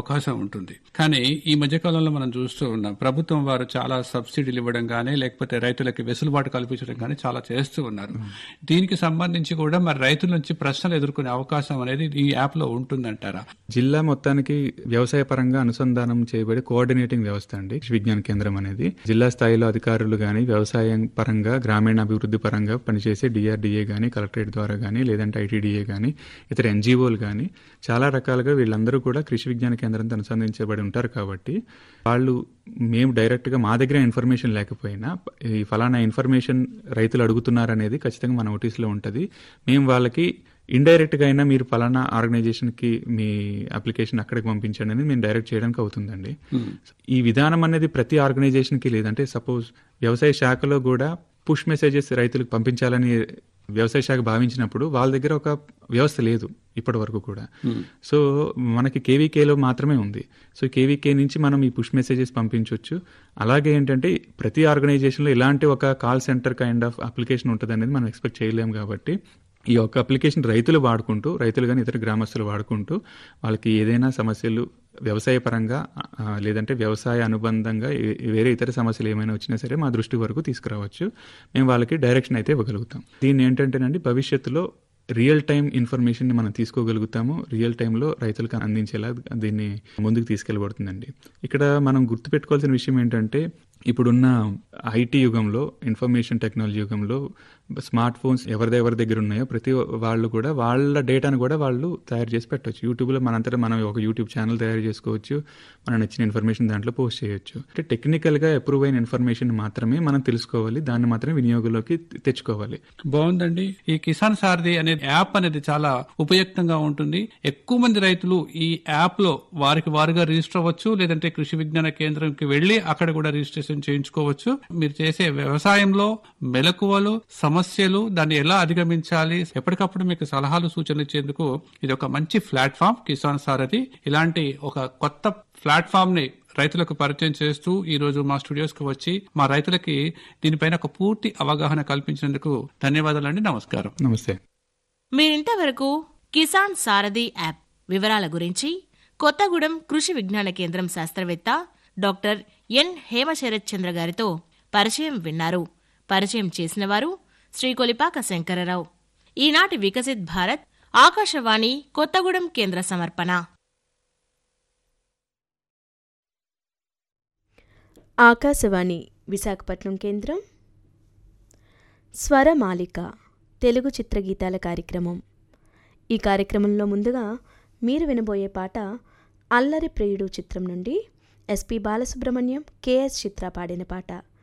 అవకాశం ఉంటుంది. కానీ ఈ మధ్యకాలంలో మనం చూస్తూ ఉన్నాం, ప్రభుత్వం వారు చాలా సబ్సిడీలు ఇవ్వడం కానీ లేకపోతే రైతులకి వెసులుబాటు కల్పించడం కానీ చాలా చేస్తూ ఉన్నారు. దీనికి సంబంధించి కూడా మరి రైతుల నుంచి ప్రశ్నలు ఎదుర్కొనే అవకాశం అనేది ఈ యాప్ లో ఉంటుందంటారా? జిల్లా మొత్తానికి వ్యవసాయ పరంగా అనుసంధానం చేయబడే కోఆర్డినేటింగ్ వ్యవస్థ అండి కృషి విజ్ఞాన కేంద్రం అనేది. జిల్లా స్థాయిలో అధికారులు కానీ వ్యవసాయం పరంగా గ్రామీణ అభివృద్ధి పరంగా పనిచేసే డిఆర్డీఏ కానీ కలెక్టరేట్ ద్వారా కానీ లేదంటే ఐటీడీఏ కానీ ఇతర ఎన్జిఓలు కానీ చాలా రకాలుగా వీళ్ళందరూ కూడా కృషి విజ్ఞాన కేంద్రంతో అనుసంధించబడి ఉంటారు. కాబట్టి వాళ్ళు మేము డైరెక్ట్గా మా దగ్గర ఇన్ఫర్మేషన్ లేకపోయినా ఈ ఫలానా ఇన్ఫర్మేషన్ రైతులు అడుగుతున్నారనేది ఖచ్చితంగా మన నోటీస్లో ఉంటుంది. మేము వాళ్ళకి ఇండైరెక్ట్గా అయినా మీరు ఫలానా ఆర్గనైజేషన్కి మీ అప్లికేషన్ అక్కడికి పంపించండి అనేది మేము డైరెక్ట్ చేయడానికి అవుతుందండి. ఈ విధానం అనేది ప్రతి ఆర్గనైజేషన్కి లేదంటే సపోజ్ వ్యవసాయ శాఖలో కూడా పుష్ మెసేజెస్ రైతులకు పంపించాలని వ్యవసాయ శాఖ భావించినప్పుడు వాళ్ళ దగ్గర ఒక వ్యవస్థ లేదు ఇప్పటి వరకు కూడా. సో మనకి కేవీకేలో మాత్రమే ఉంది. సో కేవీకే నుంచి మనం ఈ పుష్ మెసేజెస్ పంపించవచ్చు. అలాగే ఏంటంటే ప్రతి ఆర్గనైజేషన్లో ఇలాంటి ఒక call centre kind of application ఉంటుంది అనేది మనం ఎక్స్పెక్ట్ చేయలేము. కాబట్టి ఈ యొక్క అప్లికేషన్ రైతులు వాడుకుంటూ, రైతులు కానీ ఇతర గ్రామస్తులు వాడుకుంటూ వాళ్ళకి ఏదైనా సమస్యలు వ్యవసాయ పరంగా లేదంటే వ్యవసాయ అనుబంధంగా వేరే ఇతర సమస్యలు ఏమైనా వచ్చినా సరే మా దృష్టి వరకు తీసుకురావచ్చు. మేము వాళ్ళకి డైరెక్షన్ అయితే ఇవ్వగలుగుతాం. దీన్ని ఏంటంటేనండి భవిష్యత్తులో రియల్ టైం ఇన్ఫర్మేషన్ని మనం తీసుకోగలుగుతాము. రియల్ టైంలో రైతులకు అందించేలా దీన్ని ముందుకు తీసుకెళ్ళబడుతుందండి. ఇక్కడ మనం గుర్తుపెట్టుకోవాల్సిన విషయం ఏంటంటే ఇప్పుడున్న ఐటీ యుగంలో, ఇన్ఫర్మేషన్ టెక్నాలజీ యుగంలో స్మార్ట్ ఫోన్స్ ఎవరి దగ్గర ఉన్నాయో ప్రతి వాళ్ళు కూడా వాళ్ళ డేటాను కూడా వాళ్ళు తయారు చేసి పెట్టవచ్చు. యూట్యూబ్లో మనంతటా మనం ఒక యూట్యూబ్ ఛానల్ తయారు చేసుకోవచ్చు. మనం నచ్చిన ఇన్ఫర్మేషన్ దాంట్లో పోస్ట్ చేయొచ్చు. అంటే టెక్నికల్గా అప్రూవ్ అయిన ఇన్ఫర్మేషన్ మాత్రమే మనం తెలుసుకోవాలి, దాన్ని మాత్రమే వినియోగంలోకి తెచ్చుకోవాలి. బాగుందండి. ఈ కిసాన్ సారథి అనే యాప్ అనేది చాలా ఉపయుక్తంగా ఉంటుంది. ఎక్కువ మంది రైతులు ఈ యాప్ లో వారికి వారుగా రిజిస్టర్ అవ్వచ్చు, లేదంటే కృషి విజ్ఞాన కేంద్రంకి వెళ్లి అక్కడ కూడా రిజిస్ట్రేషన్ చేయించుకోవచ్చు. మీరు చేసే వ్యవసాయంలో మెలకువలు, సమస్యలు, దాన్ని ఎలా అధిగమించాలి, ఎప్పటికప్పుడు మీకు సలహాలు సూచనలు ఇచ్చేందుకు ఇది ఒక మంచి ప్లాట్ఫామ్ కిసాన్ సారథి. ఇలాంటి ఒక కొత్త ప్లాట్ఫామ్ ని రైతులకు పరిచయం చేస్తూ ఈ రోజు మా స్టూడియోస్ కు వచ్చి మా రైతులకి దీనిపైన ఒక పూర్తి అవగాహన కల్పించినందుకు ధన్యవాదాలండి. నమస్కారం. నమస్తే. మీరింతవరకు కిసాన్ సారథి యాప్ వివరాల గురించి కొత్తగూడెం కృషి విజ్ఞాన కేంద్రం శాస్త్రవేత్త డాక్టర్ ఎన్ హేమశరత్ చంద్ర గారితో పరిచయం విన్నారు. పరిచయం చేసినవారు శ్రీ కొలిపాక శంకరరావు. ఈనాటి వికసిత్ భారత్ ఆకాశవాణి కొత్తగూడెం కేంద్ర సమర్పణ. ఆకాశవాణి విశాఖపట్నం కేంద్రం. స్వరమాలిక తెలుగు చిత్రగీతాల కార్యక్రమం. ఈ కార్యక్రమంలో ముందుగా మీరు వినబోయే పాట అల్లరి ప్రియుడు చిత్రం నుండి ఎస్పి బాలసుబ్రహ్మణ్యం, కెఎస్ చిత్ర పాడిన పాట.